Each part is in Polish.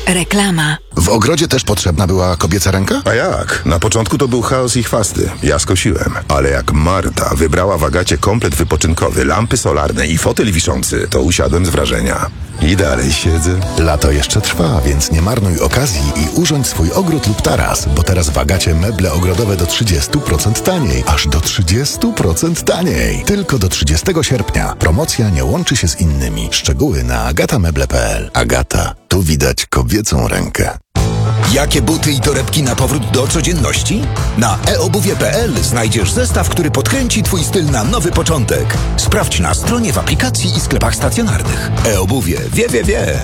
Reklama. W ogrodzie też potrzebna była kobieca ręka? A jak? Na początku to był chaos i chwasty. Ja skosiłem. Ale jak Marta wybrała w Agacie komplet wypoczynkowy, lampy solarne i fotel wiszący, to usiadłem z wrażenia. I dalej siedzę. Lato jeszcze trwa, więc nie marnuj okazji i urządź swój ogród lub taras, bo teraz w Agacie meble ogrodowe do 30% taniej. Aż do 30% taniej. Tylko do 30 sierpnia. Promocja nie łączy się z innymi. Szczegóły na agatameble.pl. Agata. Tu widać kobiecą rękę. Jakie buty i torebki na powrót do codzienności? Na eobuwie.pl znajdziesz zestaw, który podkręci Twój styl na nowy początek. Sprawdź na stronie, w aplikacji i sklepach stacjonarnych. eobuwie. Wie.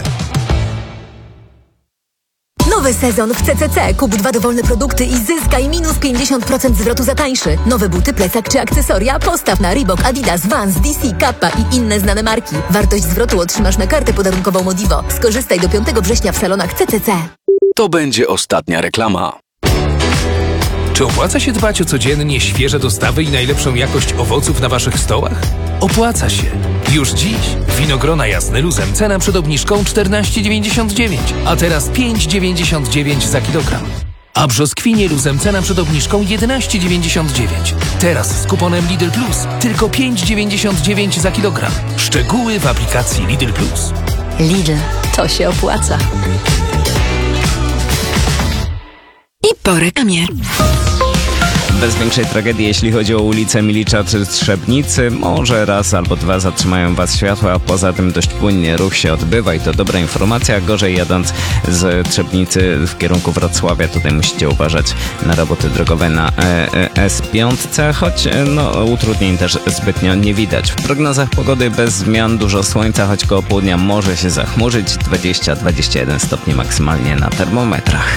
Nowy sezon w CCC. Kup 2 dowolne produkty i zyskaj minus 50% zwrotu za tańszy. Nowe buty, plecak czy akcesoria postaw na Reebok, Adidas, Vans, DC, Kappa i inne znane marki. Wartość zwrotu otrzymasz na kartę podarunkową Modivo. Skorzystaj do 5 września w salonach CCC. To będzie ostatnia reklama. Czy opłaca się dbać o codziennie świeże dostawy i najlepszą jakość owoców na Waszych stołach? Opłaca się. Już dziś winogrona Jasny Luzem cena przed obniżką 14,99, a teraz 5,99 za kilogram. A brzoskwinie Luzem cena przed obniżką 11,99. Teraz z kuponem Lidl Plus tylko 5,99 za kilogram. Szczegóły w aplikacji Lidl Plus. Lidl. To się opłaca. I po reklamie. Bez większej tragedii, jeśli chodzi o ulicę Milicza czy Trzebnicy. Może raz albo dwa zatrzymają Was światła, a poza tym dość płynnie ruch się odbywa i to dobra informacja. Gorzej jadąc z Trzebnicy w kierunku Wrocławia, tutaj musicie uważać na roboty drogowe na S5, choć utrudnień też zbytnio nie widać. W prognozach pogody bez zmian, dużo słońca, choć koło południa może się zachmurzyć, 20-21 stopni maksymalnie na termometrach.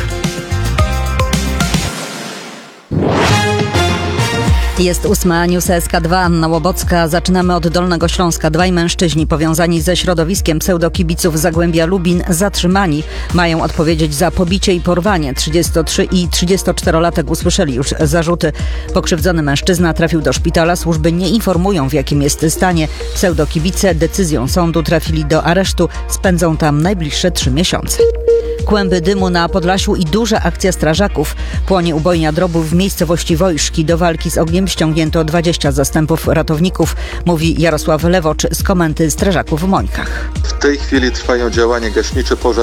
Jest 8, News SK2, Anna Łobocka. Zaczynamy od Dolnego Śląska. 2 mężczyźni powiązani ze środowiskiem pseudokibiców Zagłębia Lubin zatrzymani. Mają odpowiedzieć za pobicie i porwanie. 33 i 34-latek usłyszeli już zarzuty. Pokrzywdzony mężczyzna trafił do szpitala. Służby nie informują, w jakim jest stanie. Pseudokibice decyzją sądu trafili do aresztu. Spędzą tam najbliższe 3 miesiące. Kłęby dymu na Podlasiu i duża akcja strażaków. Płonie ubojnia Drobów w miejscowości Wojszki. Do walki z ogniem ściągnięto 20 zastępów ratowników, mówi Jarosław Lewocz z komendy strażaków w Mońkach. W tej chwili trwają działania gaśnicze pożarowe.